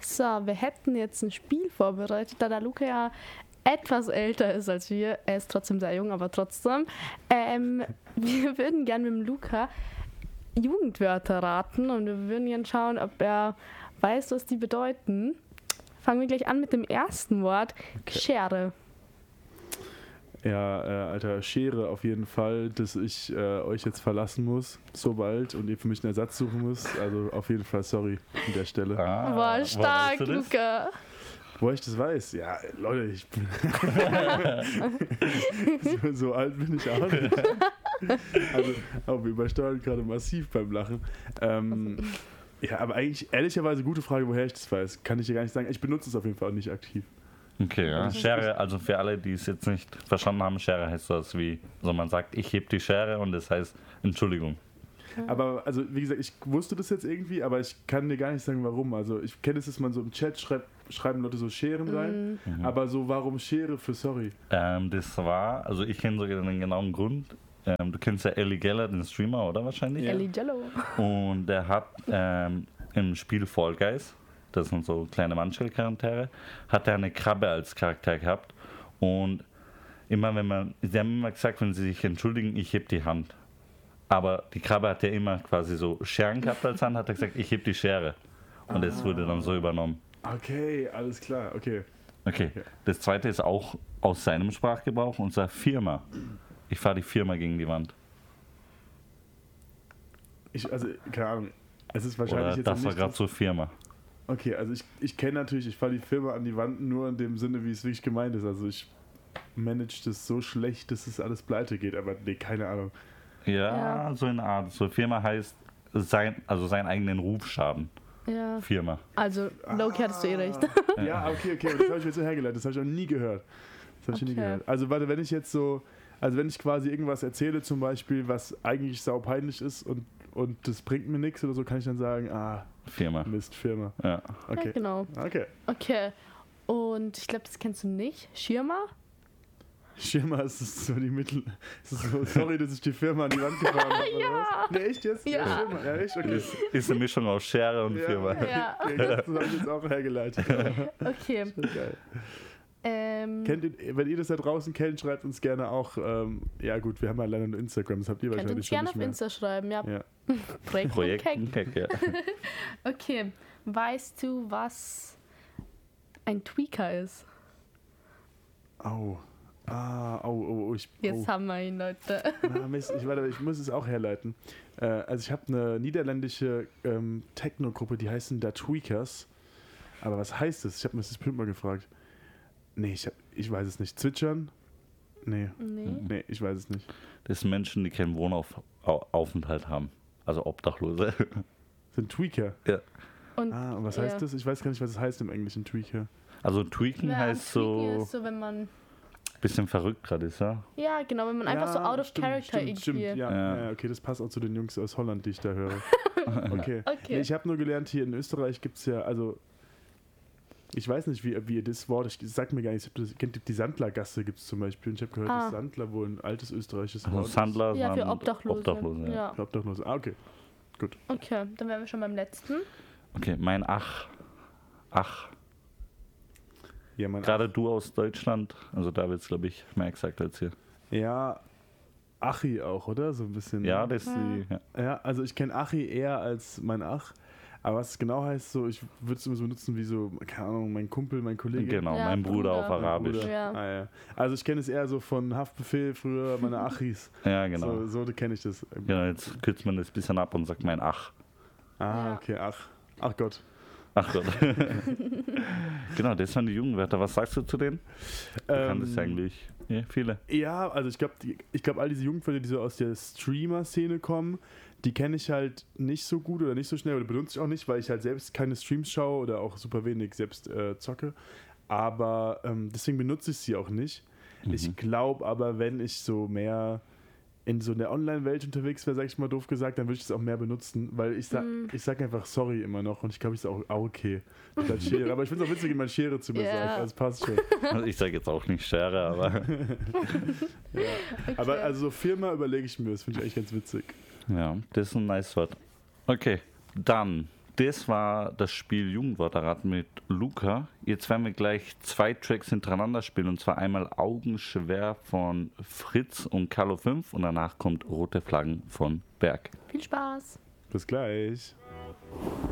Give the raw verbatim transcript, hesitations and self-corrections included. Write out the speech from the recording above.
So, wir hätten jetzt ein Spiel vorbereitet, da der Luca ja etwas älter ist als wir. Er ist trotzdem sehr jung, aber trotzdem. Ähm, wir würden gerne mit dem Luca Jugendwörter raten und wir würden gerne schauen, ob er weiß, was die bedeuten. Fangen wir gleich an mit dem ersten Wort, Okay. Schere. Ja, äh, Alter, Schere auf jeden Fall, dass ich äh, euch jetzt verlassen muss, so bald, und ihr für mich einen Ersatz suchen müsst. Also auf jeden Fall sorry an der Stelle. Ah, War woher stark, weißt du das? Luca. Woher ich das weiß? Ja, Leute, ich bin so, so alt bin ich auch nicht. Also, oh, wir übersteuern gerade massiv beim Lachen. Ähm, ja, aber eigentlich, ehrlicherweise, gute Frage, woher ich das weiß. Kann ich dir gar nicht sagen. Ich benutze es auf jeden Fall auch nicht aktiv. Okay, ja. Schere, also für alle, die es jetzt nicht verstanden haben, Schere heißt sowas wie, also man sagt, ich heb die Schere und das heißt Entschuldigung. Aber, also, wie gesagt, ich wusste das jetzt irgendwie, aber ich kann dir gar nicht sagen, warum. Also, ich kenne es, dass man so im Chat schreibt, schreiben Leute so Scheren rein, Mhm. aber so, warum Schere für sorry? Ähm, das war, also ich kenne sogar den genauen Grund. Ähm, du kennst ja Ellie Geller, den Streamer, oder wahrscheinlich? Ja. Ellie Jello. Und der hat ähm, im Spiel Fall Guys, das sind so kleine Mannschaft-Charaktere, hat er eine Krabbe als Charakter gehabt. Und immer wenn man, sie haben immer gesagt, wenn sie sich entschuldigen, ich heb die Hand. Aber die Krabbe hat ja immer quasi so Scheren gehabt als Hand, hat er gesagt, ich heb die Schere. Und das wurde dann so übernommen. Okay, alles klar, okay. Okay, das zweite ist auch aus seinem Sprachgebrauch, unser Firma. Ich fahre die Firma gegen die Wand. Ich, also, keine Ahnung. Es ist wahrscheinlich Oder jetzt das noch war nicht gerade so Firma. Okay, also ich, ich kenne natürlich, ich fahre die Firma an die Wand nur in dem Sinne, wie es wirklich gemeint ist. Also ich manage das so schlecht, dass es alles pleite geht, aber nee, keine Ahnung. Ja, Ja. so eine Art. So Firma heißt sein, also seinen eigenen Ruf schaden. Ja. Firma. Also, Loki hattest du eh recht. Ja, okay, okay, aber das habe ich jetzt so hergeleitet, das habe ich auch nie gehört. Das habe ich nie Okay. gehört. Also warte, wenn ich jetzt so, also wenn ich quasi irgendwas erzähle zum Beispiel, was eigentlich saupeinlich ist und, und das bringt mir nichts oder so, kann ich dann sagen, ah, Firma. Mist, Firma. Ja. Ja, Okay, genau. okay. Okay. Und ich glaube, das kennst du nicht. Schirmer? Schirmer ist es so die Mittel. Es ist so, sorry, dass ich die Firma an die Wand gefahren habe. oder Ja. was? Nee, echt jetzt? Ja. Schirmer. Ja, echt? Okay. Ist, ist eine Mischung aus Schere und Ja. Firma. Ja. Okay, das habe ich jetzt auch hergeleitet. Okay. Geil. Ähm, Kennt ihr, wenn ihr das da draußen kennt, schreibt uns gerne auch. Ähm, ja, gut, wir haben ja leider nur Instagram, das habt ihr könnt wahrscheinlich uns schon gerne nicht auf mehr. Insta schreiben, ja. Ja. Projekt. Projekt. Okay. Okay, ja. Okay. Weißt du, was ein Tweaker ist? Au. Ah, au, oh, oh, ich. Jetzt Oh. haben wir ihn, Leute. Ah, Mist, ich, warte, ich muss es auch herleiten. Äh, also ich habe eine niederländische ähm, Techno-Gruppe, die heißen Da Tweakers. Aber was heißt das? Ich habe mir das bestimmt mal gefragt. Nee, ich, hab, ich weiß es nicht. Zwitschern? Nee. Nee. Nee, ich weiß es nicht. Das sind Menschen, die keinen Wohnaufenthalt haben. Also Obdachlose. Sind Tweaker. Ja. Und Ah, und was ja. heißt das? Ich weiß gar nicht, was es heißt im Englischen, Tweaker. Also tweaken Ja, heißt Tweaking so ist so, wenn man. bisschen verrückt gerade ist, ja? Ja, genau, wenn man einfach so out of stimmt, character stimmt, irgendwie. stimmt. Ja, Ja. ja, okay, das passt auch zu den Jungs aus Holland, die ich da höre. Okay. Okay. Nee, ich habe nur gelernt, hier in Österreich gibt es ja, also ich weiß nicht, wie, wie ihr das Wort, ich sag mir gar nicht, ich hab das, kennt, die Sandlergasse gibt es zum Beispiel und ich habe gehört, Ah. dass Sandler wohl ein altes österreichisches Also Wort ist. Sandler Ja, für sind Obdachlose. Obdachlose, ja. Ja. Ich Obdachlose. Ah, okay. Okay, dann wären wir schon beim letzten. Okay, mein Ach. Ach. Ja, mein Gerade du aus Deutschland, also da wird es, glaube ich, mehr gesagt als hier. ja, Achi auch, oder? So ein bisschen. Ja, das ist die. Ja. Ja, also ich kenne Achi eher als mein Ach. Aber was es genau heißt, so, ich würde es immer so benutzen wie so, keine Ahnung, mein Kumpel, mein Kollege. Genau, Ja, mein Bruder, Bruder. auf Mein Arabisch. Bruder. Ja. Ah, ja. Also ich kenne es eher so von Haftbefehl, früher meine Achis. Ja, genau. So, so kenne ich das. Genau, jetzt kürzt man das ein bisschen ab und sagt mein Ach. Ah, Ja. okay, ach. Ach Gott. Ach Gott. Genau, das waren die Jugendwörter. Was sagst du zu denen? Du Ähm, kanntest ja eigentlich ja, viele. Ja, also ich glaube, ich glaub, all diese Jugendwörter, die so aus der Streamer-Szene kommen, die kenne ich halt nicht so gut oder nicht so schnell oder benutze ich auch nicht, weil ich halt selbst keine Streams schaue oder auch super wenig selbst äh, zocke. Aber ähm, deswegen benutze ich sie auch nicht. Mhm. Ich glaube aber, wenn ich so mehr in so der Online-Welt unterwegs wäre, sag ich mal doof gesagt, dann würde ich es auch mehr benutzen, weil ich sag, Mm. ich sag einfach sorry immer noch und ich glaube, ich sage auch, ah, okay, statt Schere. Aber ich finde es auch witzig, wenn man Schere zu mir Ja. sagt, also passt schon. Also ich sage jetzt auch nicht Schere, aber Ja. Aber also so Firma überlege ich mir, das finde ich eigentlich ganz witzig. ja, das ist ein nice Wort. Okay, dann das war das Spiel Jugendwortrat mit Luca. Jetzt werden wir gleich zwei Tracks hintereinander spielen. Und zwar einmal Augenschwer von Fritz und Carlo fünf. Und danach kommt Rote Flaggen von Berg. Viel Spaß. Bis gleich.